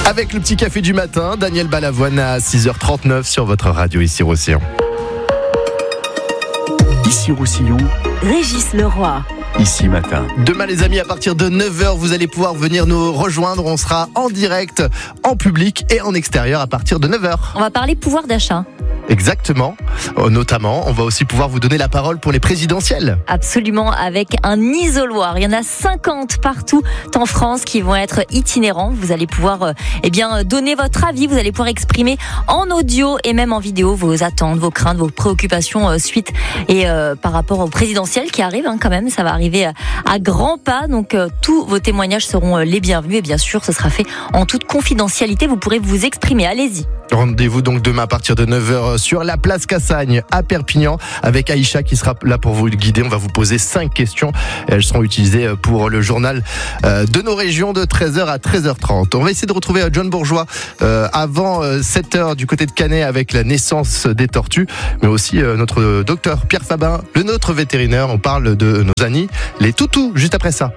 Avec le petit café du matin, Daniel Balavoine à 6h39 sur votre radio ici Roussillon. Ici Roussillon, Régis Leroy. Ici Matin. Demain les amis, à partir de 9h, vous allez pouvoir venir nous rejoindre. On sera en direct, en public et en extérieur à partir de 9h. On va parler pouvoir d'achat. Exactement. Notamment, on va aussi pouvoir vous donner la parole pour les présidentielles. Absolument, avec un isoloir. Il y en a 50 partout en France qui vont être itinérants. Vous allez pouvoir donner votre avis. Vous allez pouvoir exprimer en audio et même en vidéo vos attentes, vos craintes, vos préoccupations suite et par rapport aux présidentielles qui arrivent quand même. Ça va arriver à grands pas. Donc tous vos témoignages seront les bienvenus. Et bien sûr, ce sera fait en toute confidentialité. Vous pourrez vous exprimer. Allez-y. Rendez-vous donc demain à partir de 9h sur la place Cassagne à Perpignan avec Aïcha qui sera là pour vous guider. On va vous poser 5 questions. Elles seront utilisées pour le journal de nos régions de 13h à 13h30. On va essayer de retrouver John Bourgeois avant 7h du côté de Canet avec la naissance des tortues, mais aussi notre docteur Pierre Fabin, le nôtre vétérinaire. On parle de nos amis, les toutous, juste après ça.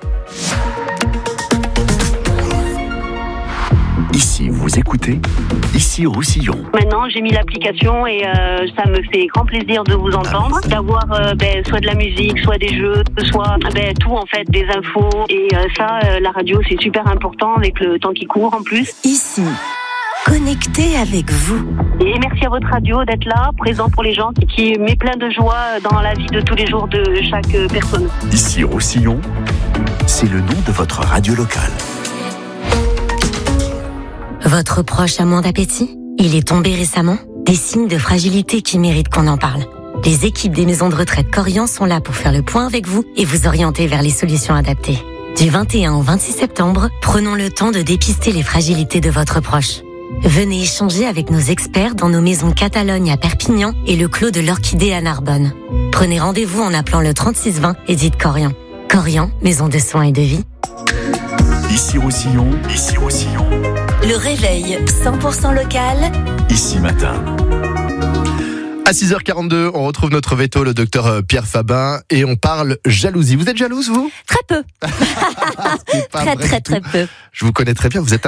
Ici, vous écoutez, ici Roussillon. Maintenant, j'ai mis l'application et ça me fait grand plaisir de vous entendre, d'avoir soit de la musique, soit des jeux, soit tout en fait, des infos. Et la radio, c'est super important avec le temps qui court en plus. Ici, connecté avec vous. Et merci à votre radio d'être là, présent pour les gens, qui met plein de joie dans la vie de tous les jours de chaque personne. Ici Roussillon, c'est le nom de votre radio locale. Votre proche a moins d'appétit ? Il est tombé récemment ? Des signes de fragilité qui méritent qu'on en parle. Les équipes des maisons de retraite Corian sont là pour faire le point avec vous et vous orienter vers les solutions adaptées. Du 21 au 26 septembre, prenons le temps de dépister les fragilités de votre proche. Venez échanger avec nos experts dans nos maisons Catalogne à Perpignan et le Clos de l'Orchidée à Narbonne. Prenez rendez-vous en appelant le 3620 et dites Corian. Corian, maison de soins et de vie. Ici Roussillon, ici Roussillon. Le réveil 100% local. Ici Matin. À 6h42, on retrouve notre veto, le docteur Pierre Fabin, et on parle jalousie. Vous êtes jalouse, vous ? Très peu. Très peu. Je vous connais très bien, vous êtes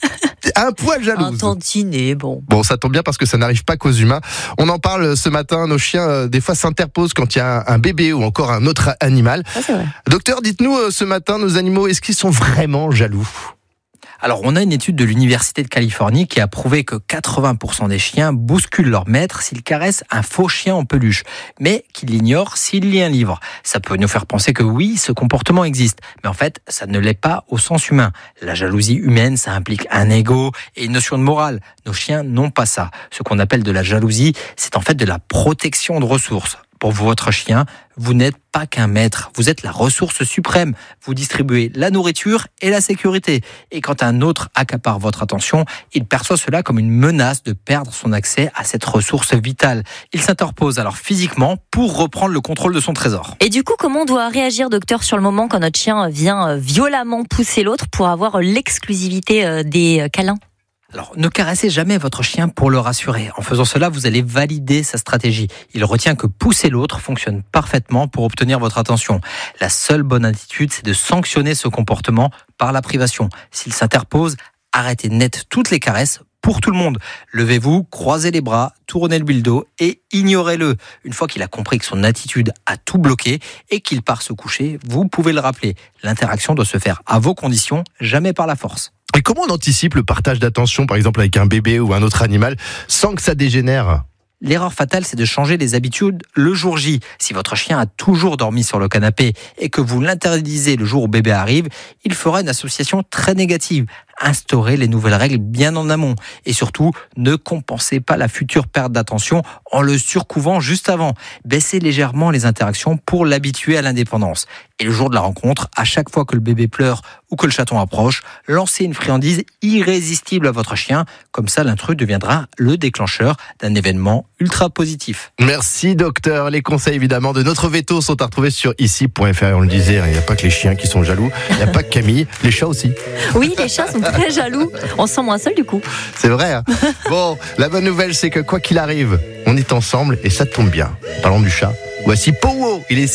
un poil jalouse. Un tantinet, bon. Bon, ça tombe bien parce que ça n'arrive pas qu'aux humains. On en parle ce matin, nos chiens, des fois s'interposent quand il y a un bébé ou encore un autre animal. Ça, c'est vrai. Docteur, dites-nous ce matin, nos animaux, est-ce qu'ils sont vraiment jaloux ? Alors, on a une étude de l'Université de Californie qui a prouvé que 80% des chiens bousculent leur maître s'ils caressent un faux chien en peluche, mais qu'ils l'ignorent s'il lit un livre. Ça peut nous faire penser que oui, ce comportement existe, mais en fait, ça ne l'est pas au sens humain. La jalousie humaine, ça implique un ego et une notion de morale. Nos chiens n'ont pas ça. Ce qu'on appelle de la jalousie, c'est en fait de la protection de ressources. Pour votre chien, vous n'êtes pas qu'un maître, vous êtes la ressource suprême. Vous distribuez la nourriture et la sécurité. Et quand un autre accapare votre attention, il perçoit cela comme une menace de perdre son accès à cette ressource vitale. Il s'interpose alors physiquement pour reprendre le contrôle de son trésor. Et du coup, comment on doit réagir, docteur, sur le moment quand notre chien vient violemment pousser l'autre pour avoir l'exclusivité des câlins ? Alors, ne caressez jamais votre chien pour le rassurer. En faisant cela, vous allez valider sa stratégie. Il retient que pousser l'autre fonctionne parfaitement pour obtenir votre attention. La seule bonne attitude, c'est de sanctionner ce comportement par la privation. S'il s'interpose, arrêtez net toutes les caresses pour tout le monde. Levez-vous, croisez les bras, tournez-lui le dos et ignorez-le. Une fois qu'il a compris que son attitude a tout bloqué et qu'il part se coucher, vous pouvez le rappeler. L'interaction doit se faire à vos conditions, jamais par la force. Et comment on anticipe le partage d'attention, par exemple avec un bébé ou un autre animal, sans que ça dégénère ? L'erreur fatale, c'est de changer les habitudes le jour J. Si votre chien a toujours dormi sur le canapé et que vous l'interdisez le jour où bébé arrive, il fera une association très négative. Instaurez les nouvelles règles bien en amont. Et surtout, ne compensez pas la future perte d'attention en le surcouvant juste avant. Baissez légèrement les interactions pour l'habituer à l'indépendance. Et le jour de la rencontre, à chaque fois que le bébé pleure ou que le chaton approche, lancez une friandise irrésistible à votre chien. Comme ça, l'intrus deviendra le déclencheur d'un événement ultra positif. Merci docteur. Les conseils évidemment de notre veto sont à retrouver sur ici.fr. On le disait, il n'y a pas que les chiens qui sont jaloux, il n'y a pas que Camille, les chats aussi. Oui, les chats sont très jaloux. On se sent moins seul du coup. C'est vrai. Hein. Bon, la bonne nouvelle c'est que quoi qu'il arrive, on est ensemble et ça tombe bien. Parlons du chat. Voici Powo, il est